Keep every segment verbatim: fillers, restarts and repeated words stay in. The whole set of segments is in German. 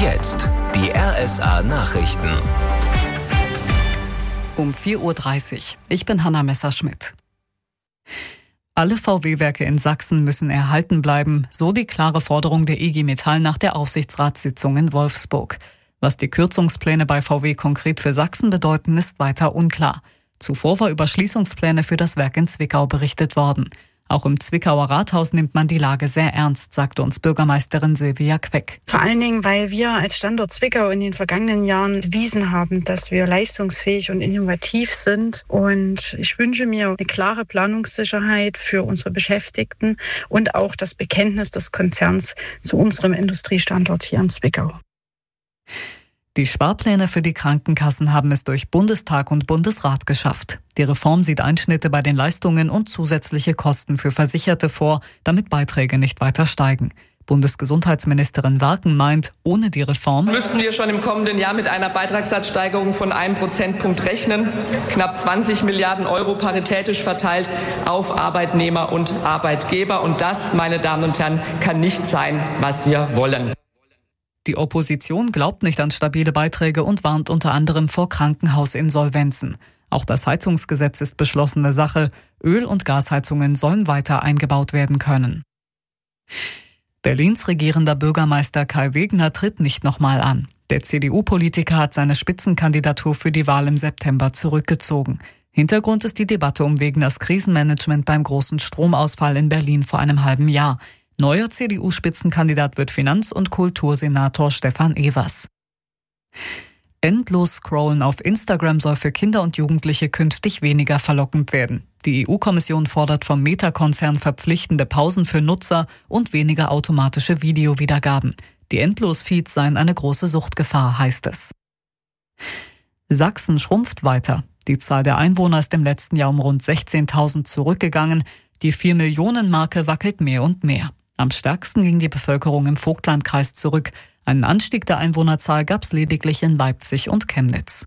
jetzt die R S A-Nachrichten. Um vier Uhr dreißig. Ich bin Hanna Messerschmidt. Alle V W-Werke in Sachsen müssen erhalten bleiben, so die klare Forderung der I G Metall nach der Aufsichtsratssitzung in Wolfsburg. Was die Kürzungspläne bei V W konkret für Sachsen bedeuten, ist weiter unklar. Zuvor war über Schließungspläne für das Werk in Zwickau berichtet worden. Auch im Zwickauer Rathaus nimmt man die Lage sehr ernst, sagte uns Bürgermeisterin Silvia Queck. Vor allen Dingen, weil wir als Standort Zwickau in den vergangenen Jahren bewiesen haben, dass wir leistungsfähig und innovativ sind. Und ich wünsche mir eine klare Planungssicherheit für unsere Beschäftigten und auch das Bekenntnis des Konzerns zu unserem Industriestandort hier in Zwickau. Die Sparpläne für die Krankenkassen haben es durch Bundestag und Bundesrat geschafft. Die Reform sieht Einschnitte bei den Leistungen und zusätzliche Kosten für Versicherte vor, damit Beiträge nicht weiter steigen. Bundesgesundheitsministerin Warken meint, ohne die Reform müssten wir schon im kommenden Jahr mit einer Beitragssatzsteigerung von einem Prozentpunkt rechnen. Knapp zwanzig Milliarden Euro paritätisch verteilt auf Arbeitnehmer und Arbeitgeber. Und das, meine Damen und Herren, kann nicht sein, was wir wollen. Die Opposition glaubt nicht an stabile Beiträge und warnt unter anderem vor Krankenhausinsolvenzen. Auch das Heizungsgesetz ist beschlossene Sache. Öl- und Gasheizungen sollen weiter eingebaut werden können. Berlins regierender Bürgermeister Kai Wegner tritt nicht nochmal an. Der C D U-Politiker hat seine Spitzenkandidatur für die Wahl im September zurückgezogen. Hintergrund ist die Debatte um Wegners Krisenmanagement beim großen Stromausfall in Berlin vor einem halben Jahr. Neuer C D U-Spitzenkandidat wird Finanz- und Kultursenator Stefan Evers. Endlos Scrollen auf Instagram soll für Kinder und Jugendliche künftig weniger verlockend werden. Die E U-Kommission fordert vom Meta-Konzern verpflichtende Pausen für Nutzer und weniger automatische Videowiedergaben. Die Endlos-Feeds seien eine große Suchtgefahr, heißt es. Sachsen schrumpft weiter. Die Zahl der Einwohner ist im letzten Jahr um rund sechzehntausend zurückgegangen. Die vier Millionen Marke wackelt mehr und mehr. Am stärksten ging die Bevölkerung im Vogtlandkreis zurück. Einen Anstieg der Einwohnerzahl gab es lediglich in Leipzig und Chemnitz.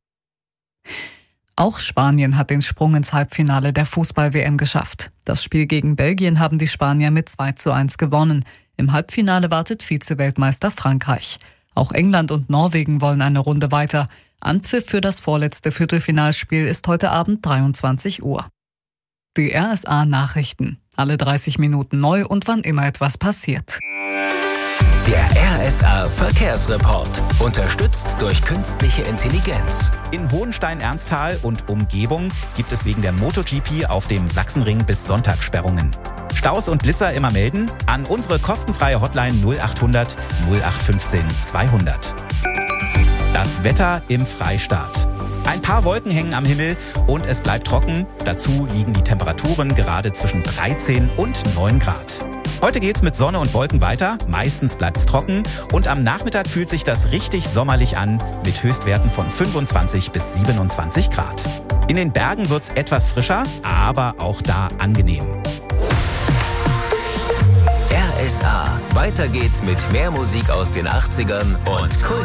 Auch Spanien hat den Sprung ins Halbfinale der Fußball-W M geschafft. Das Spiel gegen Belgien haben die Spanier mit zwei zu eins gewonnen. Im Halbfinale wartet Vize-Weltmeister Frankreich. Auch England und Norwegen wollen eine Runde weiter. Anpfiff für das vorletzte Viertelfinalspiel ist heute Abend dreiundzwanzig Uhr. Die R S A-Nachrichten. Alle dreißig Minuten neu und wann immer etwas passiert. Der R S A-Verkehrsreport. Unterstützt durch künstliche Intelligenz. In Hohenstein-Ernsthal und Umgebung gibt es wegen der MotoGP auf dem Sachsenring bis Sonntag Sperrungen. Staus und Blitzer immer melden an unsere kostenfreie Hotline null achthundert null acht fünfzehn zweihundert. Das Wetter im Freistaat. Ein paar Wolken hängen am Himmel und es bleibt trocken. Dazu liegen die Temperaturen gerade zwischen dreizehn und neun Grad. Heute geht's mit Sonne und Wolken weiter. Meistens bleibt's trocken und am Nachmittag fühlt sich das richtig sommerlich an mit Höchstwerten von fünfundzwanzig bis siebenundzwanzig Grad. In den Bergen wird's etwas frischer, aber auch da angenehm. R S A. Weiter geht's mit mehr Musik aus den achtzigern und Kult.